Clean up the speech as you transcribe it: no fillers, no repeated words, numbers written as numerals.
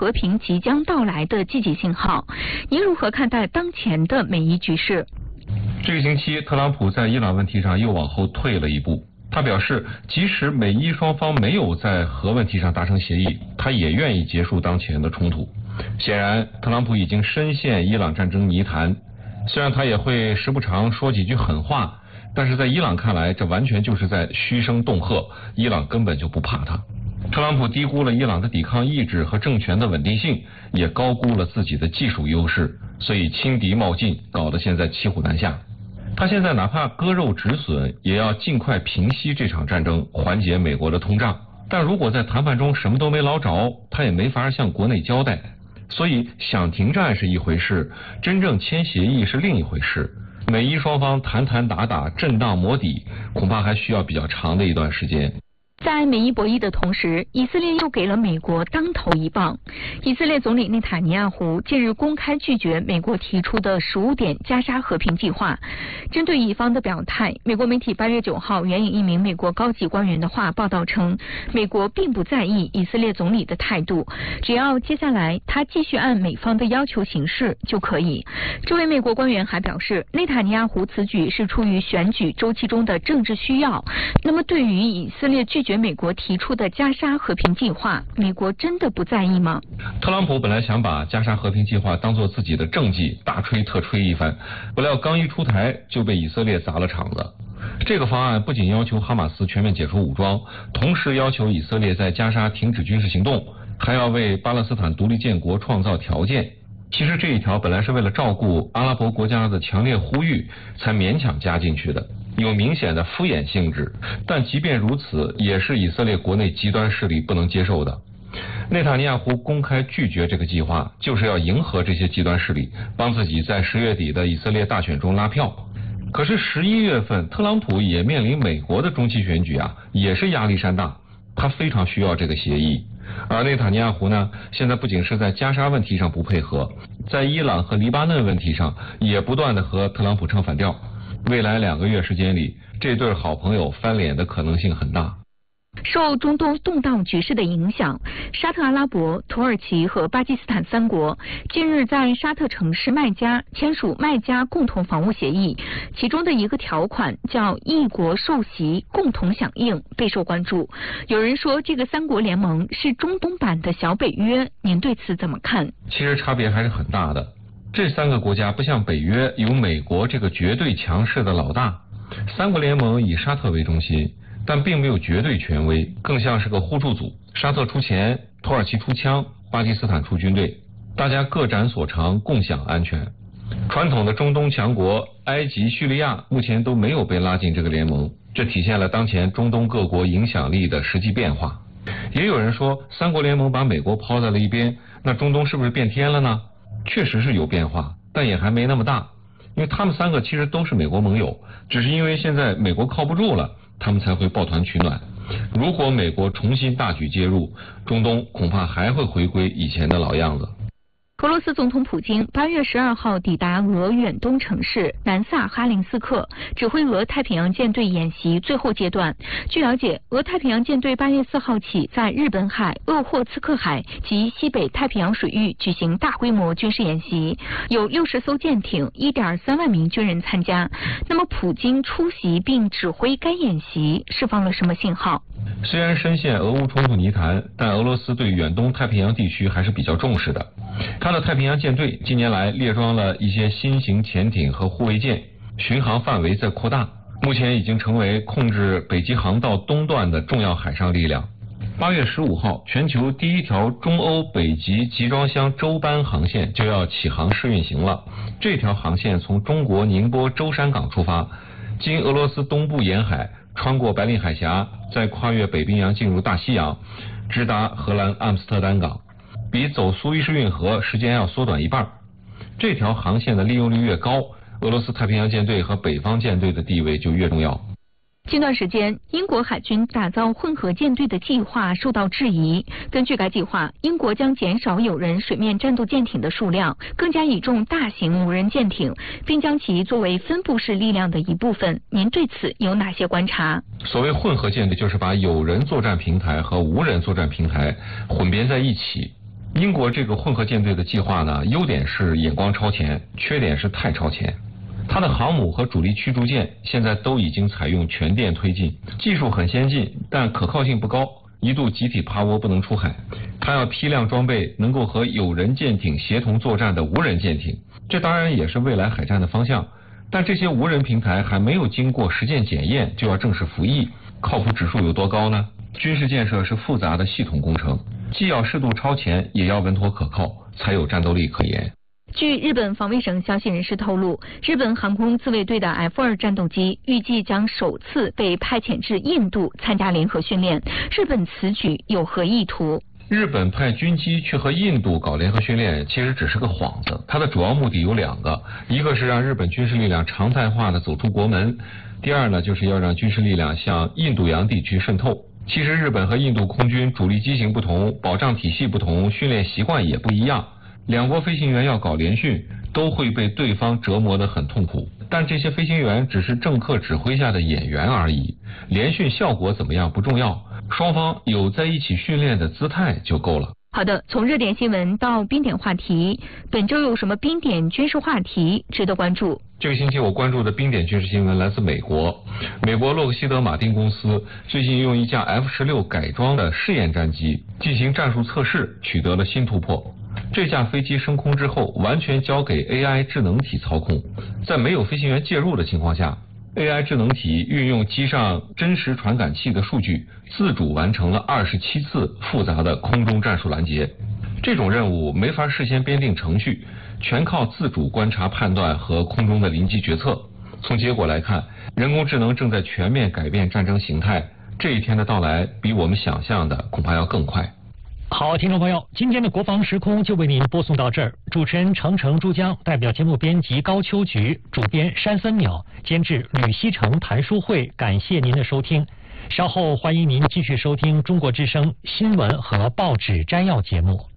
和平即将到来的积极信号。您如何看待当前的美伊局势？ 这个星期，特朗普在伊朗问题上又往后退了一步。他表示，即使美伊双方没有在核问题上达成协议，他也愿意结束当前的冲突。显然，特朗普已经深陷伊朗战争泥潭。虽然他也会时不常说几句狠话，但是在伊朗看来，这完全就是在嘘声恫吓，伊朗根本就不怕他。特朗普低估了伊朗的抵抗意志和政权的稳定性，也高估了自己的技术优势，所以轻敌冒进，搞得现在骑虎难下。他现在哪怕割肉止损，也要尽快平息这场战争，缓解美国的通胀。但如果在谈判中什么都没捞着，他也没法向国内交代。所以想停战是一回事，真正签协议是另一回事。美伊双方谈谈打打，震荡磨底，恐怕还需要比较长的一段时间。 在美伊博弈的同时，以色列又给了美国当头一棒。以色列总理内塔尼亚胡近日公开拒绝美国提出的15点加沙和平计划。针对以方的表态，美国媒体8月9号援引一名美国高级官员的话报道称，美国并不在意以色列总理的态度，只要接下来他继续按美方的要求行事就可以。这位美国官员还表示，内塔尼亚胡此举是出于选举周期中的政治需要。那么对于以色列拒绝美国提出的加沙和平计划，美国真的不在意吗？ 特朗普本来想把加沙和平计划当作自己的政绩，大吹特吹一番，不料刚一出台就被以色列砸了场子。这个方案不仅要求哈马斯全面解除武装，同时要求以色列在加沙停止军事行动，还要为巴勒斯坦独立建国创造条件。其实这一条本来是为了照顾阿拉伯国家的强烈呼吁才勉强加进去的，有明显的敷衍性质，但即便如此，也是以色列国内极端势力不能接受的。内塔尼亚胡公开拒绝这个计划，就是要迎合这些极端势力，帮自己在10月底的以色列大选中拉票。可是11月份，特朗普也面临美国的中期选举啊，也是压力山大，他非常需要这个协议。而内塔尼亚胡呢，现在不仅是在加沙问题上不配合，在伊朗和黎巴嫩问题上也不断的和特朗普唱反调。未来2个月时间里，这对好朋友翻脸的可能性很大。 受中东动荡局势的影响，沙特阿拉伯、土耳其和巴基斯坦3国近日在沙特城市麦加签署麦加共同防务协议，其中的一个条款叫一国受袭共同响应，备受关注。有人说这个3国联盟是中东版的小北约，您对此怎么看？ 其实差别还是很大的。这3个国家不像北约有美国这个绝对强势的老大，3国联盟以沙特为中心，但并没有绝对权威，更像是个互助组。沙特出钱，土耳其出枪，巴基斯坦出军队，大家各展所长，共享安全。传统的中东强国埃及、叙利亚目前都没有被拉进这个联盟，这体现了当前中东各国影响力的实际变化。也有人说3国联盟把美国抛在了一边，那中东是不是变天了呢？确实是有变化，但也还没那么大，因为他们3个其实都是美国盟友，只是因为现在美国靠不住了，他们才会抱团取暖。如果美国重新大举介入，中东恐怕还会回归以前的老样子。 俄罗斯总统普京8月12号抵达俄远东城市南萨哈林斯克，指挥俄太平洋舰队演习最后阶段。据了解，俄太平洋舰队8月4号起在日本海、鄂霍次克海及西北太平洋水域举行大规模军事演习，有60艘舰艇、1.3万名军人参加。那么，普京出席并指挥该演习，释放了什么信号？ 虽然深陷俄乌冲突泥潭，但俄罗斯对远东太平洋地区还是比较重视的。它的太平洋舰队近年来列装了一些新型潜艇和护卫舰，巡航范围在扩大，目前已经成为控制北极航道东段的重要海上力量。8月15号，全球第1条中欧北极集装箱舟班航线就要起航试运行了。这条航线从中国宁波舟山港出发，经俄罗斯东部沿海，穿过白令海峡，再跨越北冰洋进入大西洋，直达荷兰阿姆斯特丹港，比走苏伊士运河时间要缩短1半。这条航线的利用率越高，俄罗斯太平洋舰队和北方舰队的地位就越重要。 近段时间，英国海军打造混合舰队的计划受到质疑。根据该计划，英国将减少有人水面战斗舰艇的数量，更加倚重大型无人舰艇，并将其作为分布式力量的一部分。您对此有哪些观察？ 所谓混合舰队，就是把有人作战平台和无人作战平台混编在一起。 英国这个混合舰队的计划呢，优点是眼光超前，缺点是太超前。它的航母和主力驱逐舰现在都已经采用全电推进，技术很先进，但可靠性不高，一度集体趴窝不能出海。它要批量装备能够和有人舰艇协同作战的无人舰艇，这当然也是未来海战的方向。但这些无人平台还没有经过实践检验就要正式服役，靠谱指数有多高呢？军事建设是复杂的系统工程，既要适度超前，也要稳妥可靠，才有战斗力可言。 据日本防卫省消息人士透露，日本航空自卫队的 F-2 战斗机预计将首次被派遣至印度参加联合训练。日本此举有何意图？ 日本派军机去和印度搞联合训练，其实只是个幌子。它的主要目的有2个，一个是让日本军事力量常态化的走出国门，第二呢，就是要让军事力量向印度洋地区渗透。其实日本和印度空军主力机型不同，保障体系不同，训练习惯也不一样。两国飞行员要搞联训，都会被对方折磨得很痛苦。但这些飞行员只是政客指挥下的演员而已，联训效果怎么样不重要，双方有在一起训练的姿态就够了。 好的，从热点新闻到冰点话题，本周有什么冰点军事话题值得关注？ 这个星期我关注的冰点军事新闻来自美国。美国洛克希德马丁公司最近用一架 F-16改装的试验战机进行战术测试，取得了新突破。这架飞机升空之后，完全交给 AI 智能体操控，在没有飞行员介入的情况下， AI 智能体运用机上真实传感器的数据，自主完成了27次复杂的空中战术拦截。这种任务没法事先编定程序，全靠自主观察判断和空中的临机决策。从结果来看，人工智能正在全面改变战争形态，这一天的到来比我们想象的恐怕要更快。 好，听众朋友，今天的国防时空就为您播送到这儿。主持人程程、珠江，代表节目编辑高秋菊，主编山森淼，监制吕西成、谭书慧，感谢您的收听。稍后欢迎您继续收听中国之声新闻和报纸摘要节目。